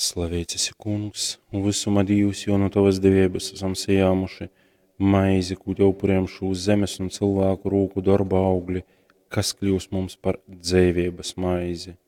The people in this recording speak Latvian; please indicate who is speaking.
Speaker 1: Slavēts esi kungs, un visuma Dievs, jo no tavas dievības esam sajāmuši maizi, kuģa upuriem šūs zemes un cilvēku rūku darba augļi, kas kļūs mums par dzēvības maizi.